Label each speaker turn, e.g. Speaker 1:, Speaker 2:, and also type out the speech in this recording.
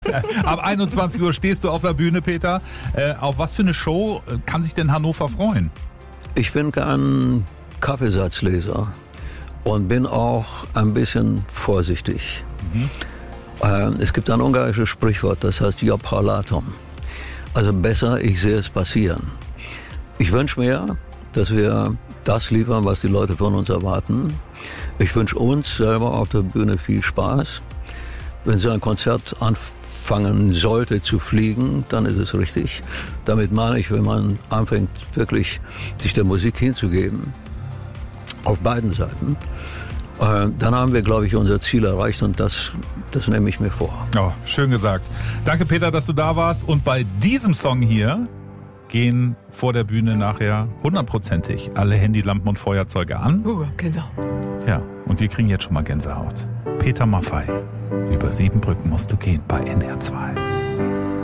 Speaker 1: Ab 21 Uhr stehst du auf der Bühne, Peter. Auf was für eine Show kann sich denn Hannover freuen?
Speaker 2: Ich bin kein Kaffeesatzleser und bin auch ein bisschen vorsichtig. Es gibt ein ungarisches Sprichwort, das heißt Jobb halatom. Also besser, ich sehe es passieren. Ich wünsche mir, dass wir das liefern, was die Leute von uns erwarten. Ich wünsche uns selber auf der Bühne viel Spaß. Wenn so ein Konzert anfangen sollte zu fliegen, dann ist es richtig. Damit meine ich, wenn man anfängt, wirklich sich der Musik hinzugeben, auf beiden Seiten, dann haben wir, glaube ich, unser Ziel erreicht und das nehme ich mir vor.
Speaker 1: Oh, schön gesagt. Danke, Peter, dass du da warst. Und bei diesem Song hier gehen vor der Bühne nachher 100%ig alle Handylampen und Feuerzeuge an.
Speaker 3: Gänsehaut.
Speaker 1: Ja, und wir kriegen jetzt schon mal Gänsehaut. Peter Maffay, über 7 Brücken musst du gehen bei NR2.